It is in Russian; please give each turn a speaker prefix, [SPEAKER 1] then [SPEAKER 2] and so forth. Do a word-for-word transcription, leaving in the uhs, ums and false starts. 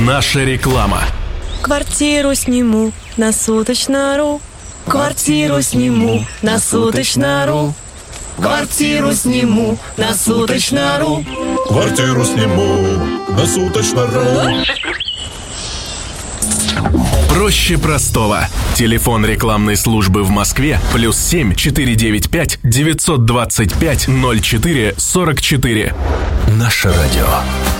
[SPEAKER 1] Наша реклама.
[SPEAKER 2] Квартиру сниму на суточно.ру. Квартиру сниму на суточно.ру. Квартиру сниму на суточно.ру.
[SPEAKER 3] Квартиру сниму на суточно.ру.
[SPEAKER 1] Проще простого. Телефон рекламной службы в Москве плюс семь четыреста девяносто пять девятьсот двадцать пять ноль четыре сорок четыре. Наше радио.